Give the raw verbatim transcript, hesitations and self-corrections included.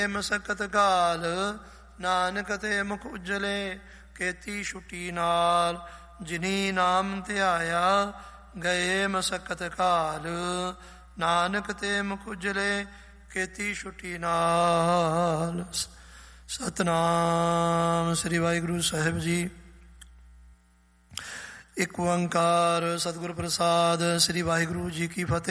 ਮਸਕਤ ਘਾਲ ਨਾਨਕ ਤੇ ਮੁਖ ਉਜਲੇ, ਕੀਤੀ ਛੁੱਟੀ ਨਾਲ ਜਿਨੀ ਨਾਮ ਧਿਆਇਆ, ਗਏ ਮਸਕਤ ਘਾਲ ਨਾਨਕ ਤੇ ਮੁਖ ਉਜਲੇ, ਕੀਤੀ ਛੁੱਟੀ ਨਾਲ। ਸਤਿਨਾਮ ਸ੍ਰੀ ਵਾਹਿਗੁਰੂ ਸਾਹਿਬ ਜੀ। ਇੱਕ ਓੰਕਾਰ ਸਤਿਗੁਰ ਪ੍ਰਸਾਦ। ਸ੍ਰੀ ਵਾਹਿਗੁਰੂ ਜੀ ਕੀ ਫਤਿਹ।